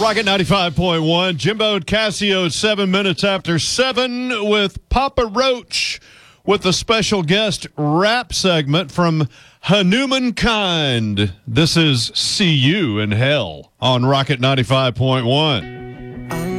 Rocket 95.1, Jimbo and Casio, 7 minutes after 7 with Papa Roach with a special guest rap segment from Hanuman Kind. This is See You in Hell on Rocket 95.1.